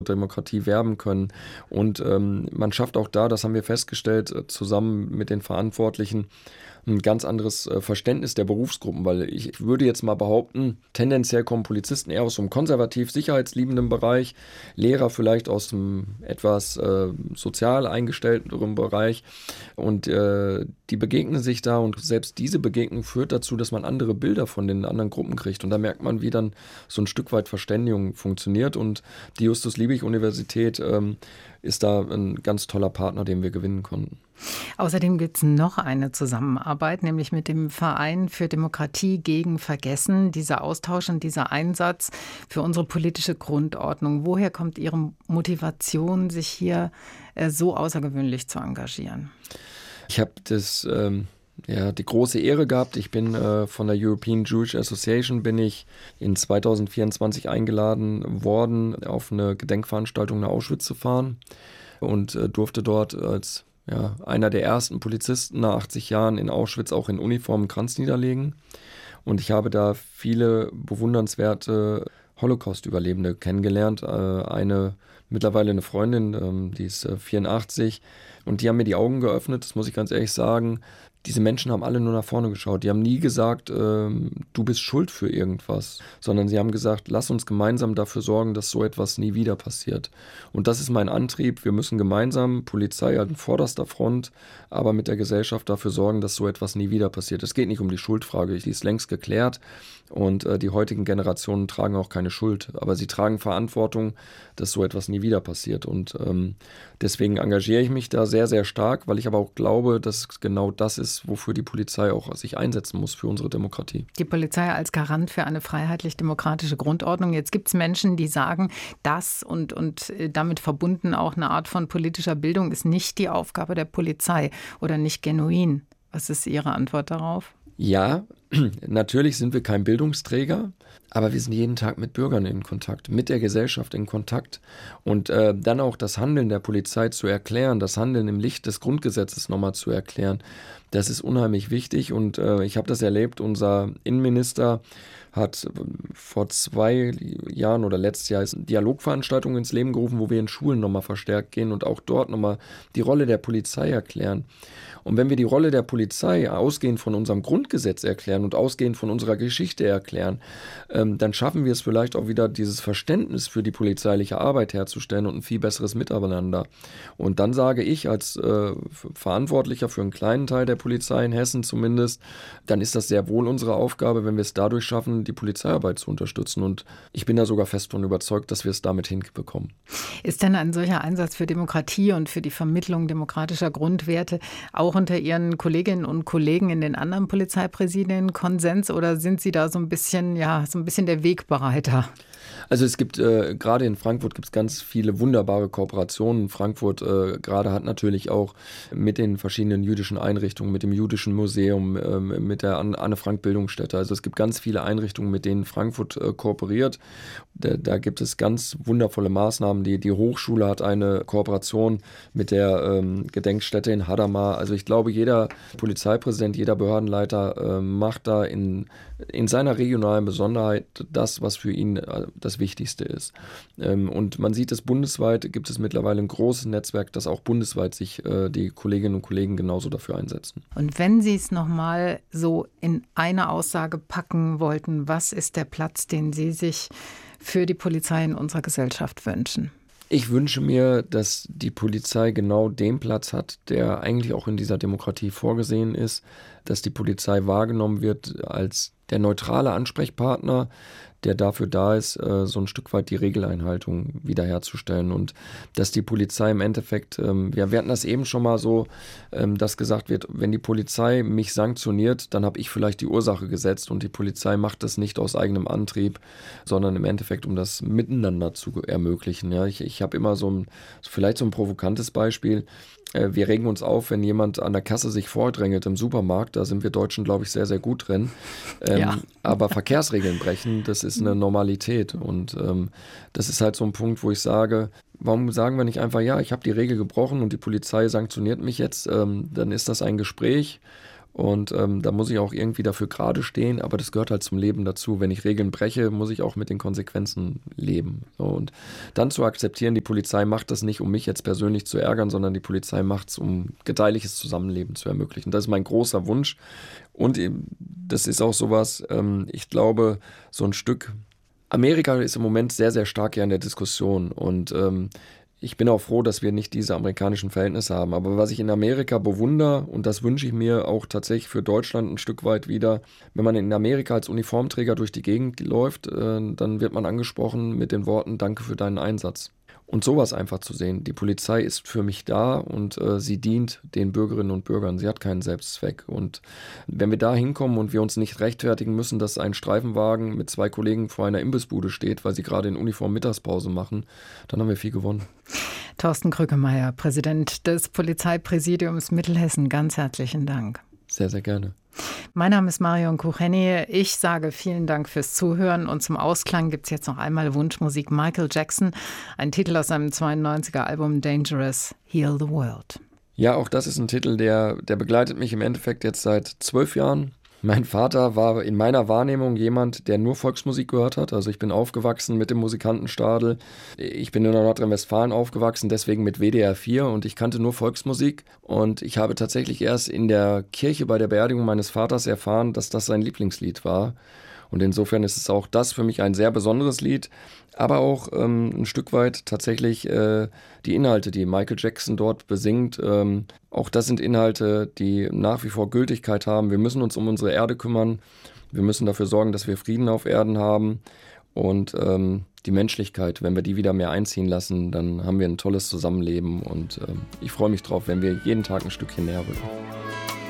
Demokratie werben können. Und man schafft auch da, das haben wir festgestellt, zusammen mit den Verantwortlichen, ein ganz anderes Verständnis der Berufsgruppen, weil ich würde jetzt mal behaupten, tendenziell kommen Polizisten eher aus einem konservativ sicherheitsliebenden Bereich, Lehrer vielleicht aus einem etwas sozial eingestellteren Bereich und die begegnen sich da und selbst diese Begegnung führt dazu, dass man andere Bilder von den anderen Gruppen kriegt und da merkt man, wie dann so ein Stück weit Verständigung funktioniert und die Justus-Liebig-Universität ist da ein ganz toller Partner, den wir gewinnen konnten. Außerdem gibt es noch eine Zusammenarbeit, nämlich mit dem Verein für Demokratie gegen Vergessen. Dieser Austausch und dieser Einsatz für unsere politische Grundordnung. Woher kommt Ihre Motivation, sich hier so außergewöhnlich zu engagieren? Ich habe die große Ehre gehabt. Ich bin von der European Jewish Association bin ich in 2024 eingeladen worden, auf eine Gedenkveranstaltung nach Auschwitz zu fahren und durfte dort als einer der ersten Polizisten nach 80 Jahren in Auschwitz auch in Uniform einen Kranz niederlegen. Und ich habe da viele bewundernswerte Holocaust-Überlebende kennengelernt. Mittlerweile eine Freundin, die ist 84 und die haben mir die Augen geöffnet, das muss ich ganz ehrlich sagen. Diese Menschen haben alle nur nach vorne geschaut. Die haben nie gesagt, du bist schuld für irgendwas, sondern sie haben gesagt, lass uns gemeinsam dafür sorgen, dass so etwas nie wieder passiert. Und das ist mein Antrieb. Wir müssen gemeinsam, Polizei an vorderster Front, aber mit der Gesellschaft dafür sorgen, dass so etwas nie wieder passiert. Es geht nicht um die Schuldfrage, die ist längst geklärt und die heutigen Generationen tragen auch keine Schuld, aber sie tragen Verantwortung, dass so etwas nie wieder passiert. Und deswegen engagiere ich mich da sehr, sehr stark, weil ich aber auch glaube, dass genau das ist, wofür die Polizei auch sich einsetzen muss für unsere Demokratie. Die Polizei als Garant für eine freiheitlich-demokratische Grundordnung. Jetzt gibt es Menschen, die sagen, das und damit verbunden auch eine Art von politischer Bildung ist nicht die Aufgabe der Polizei oder nicht genuin. Was ist Ihre Antwort darauf? Ja, natürlich sind wir kein Bildungsträger, aber wir sind jeden Tag mit Bürgern in Kontakt, mit der Gesellschaft in Kontakt. Und dann auch das Handeln der Polizei zu erklären, das Handeln im Licht des Grundgesetzes nochmal zu erklären, das ist unheimlich wichtig. Und ich habe das erlebt, unser Innenminister hat vor 2 Jahren oder letztes Jahr Dialogveranstaltungen ins Leben gerufen, wo wir in Schulen nochmal verstärkt gehen und auch dort nochmal die Rolle der Polizei erklären. Und wenn wir die Rolle der Polizei ausgehend von unserem Grundgesetz erklären und ausgehend von unserer Geschichte erklären, dann schaffen wir es vielleicht auch wieder, dieses Verständnis für die polizeiliche Arbeit herzustellen und ein viel besseres Miteinander. Und dann sage ich als Verantwortlicher für einen kleinen Teil der Polizei in Hessen zumindest, dann ist das sehr wohl unsere Aufgabe, wenn wir es dadurch schaffen, die Polizeiarbeit zu unterstützen. Und ich bin da sogar fest davon überzeugt, dass wir es damit hinbekommen. Ist denn ein solcher Einsatz für Demokratie und für die Vermittlung demokratischer Grundwerte auch unter Ihren Kolleginnen und Kollegen in den anderen Polizeipräsidien Konsens oder sind Sie da so ein bisschen der Wegbereiter? Also es gibt, gerade in Frankfurt gibt es ganz viele wunderbare Kooperationen. Frankfurt gerade hat natürlich auch mit den verschiedenen jüdischen Einrichtungen, mit dem Jüdischen Museum, mit der Anne-Frank-Bildungsstätte. Also es gibt ganz viele Einrichtungen, mit denen Frankfurt kooperiert. Da gibt es ganz wundervolle Maßnahmen. Die Hochschule hat eine Kooperation mit der Gedenkstätte in Hadamar. Also ich glaube, jeder Polizeipräsident, jeder Behördenleiter macht da in seiner regionalen Besonderheit das, was für ihn das Wichtigste ist. Und man sieht es bundesweit, gibt es mittlerweile ein großes Netzwerk, das auch bundesweit sich die Kolleginnen und Kollegen genauso dafür einsetzen. Und wenn Sie es nochmal so in eine Aussage packen wollten, was ist der Platz, den Sie sich für die Polizei in unserer Gesellschaft wünschen? Ich wünsche mir, dass die Polizei genau den Platz hat, der eigentlich auch in dieser Demokratie vorgesehen ist, dass die Polizei wahrgenommen wird als der neutrale Ansprechpartner, der dafür da ist, so ein Stück weit die Regeleinhaltung wiederherzustellen und dass die Polizei im Endeffekt, wir hatten das eben schon mal so, dass gesagt wird, wenn die Polizei mich sanktioniert, dann habe ich vielleicht die Ursache gesetzt und die Polizei macht das nicht aus eigenem Antrieb, sondern im Endeffekt, um das Miteinander zu ermöglichen. Ja, ich habe immer vielleicht so ein provokantes Beispiel. Wir regen uns auf, wenn jemand an der Kasse sich vordrängelt im Supermarkt. Da sind wir Deutschen, glaube ich, sehr, sehr gut drin. Aber Verkehrsregeln brechen, das ist eine Normalität. Und das ist halt so ein Punkt, wo ich sage, warum sagen wir nicht einfach, ja, ich habe die Regel gebrochen und die Polizei sanktioniert mich jetzt. Dann ist das ein Gespräch. Und da muss ich auch irgendwie dafür gerade stehen, aber das gehört halt zum Leben dazu. Wenn ich Regeln breche, muss ich auch mit den Konsequenzen leben. So, und dann zu akzeptieren, die Polizei macht das nicht, um mich jetzt persönlich zu ärgern, sondern die Polizei macht es, um gedeihliches Zusammenleben zu ermöglichen. Das ist mein großer Wunsch. Und das ist auch sowas, ich glaube, so ein Stück, Amerika ist im Moment sehr, sehr stark ja in der Diskussion und ich bin auch froh, dass wir nicht diese amerikanischen Verhältnisse haben. Aber was ich in Amerika bewundere, und das wünsche ich mir auch tatsächlich für Deutschland ein Stück weit wieder, wenn man in Amerika als Uniformträger durch die Gegend läuft, dann wird man angesprochen mit den Worten, danke für deinen Einsatz. Und sowas einfach zu sehen. Die Polizei ist für mich da und sie dient den Bürgerinnen und Bürgern. Sie hat keinen Selbstzweck. Und wenn wir da hinkommen und wir uns nicht rechtfertigen müssen, dass ein Streifenwagen mit 2 Kollegen vor einer Imbissbude steht, weil sie gerade in Uniform Mittagspause machen, dann haben wir viel gewonnen. Thorsten Krückemeier, Präsident des Polizeipräsidiums Mittelhessen, ganz herzlichen Dank. Sehr, sehr gerne. Mein Name ist Marion Kucheni. Ich sage vielen Dank fürs Zuhören und zum Ausklang gibt es jetzt noch einmal Wunschmusik Michael Jackson, ein Titel aus seinem 92er Album Dangerous, Heal the World. Ja, auch das ist ein Titel, der begleitet mich im Endeffekt jetzt seit 12 Jahren. Mein Vater war in meiner Wahrnehmung jemand, der nur Volksmusik gehört hat. Also ich bin aufgewachsen mit dem Musikantenstadel. Ich bin in Nordrhein-Westfalen aufgewachsen, deswegen mit WDR 4 und ich kannte nur Volksmusik. Und ich habe tatsächlich erst in der Kirche bei der Beerdigung meines Vaters erfahren, dass das sein Lieblingslied war. Und insofern ist es auch das für mich ein sehr besonderes Lied, aber auch ein Stück weit tatsächlich die Inhalte, die Michael Jackson dort besingt. Auch das sind Inhalte, die nach wie vor Gültigkeit haben. Wir müssen uns um unsere Erde kümmern. Wir müssen dafür sorgen, dass wir Frieden auf Erden haben. Und die Menschlichkeit, wenn wir die wieder mehr einziehen lassen, dann haben wir ein tolles Zusammenleben. Und ich freue mich drauf, wenn wir jeden Tag ein Stückchen näher rücken.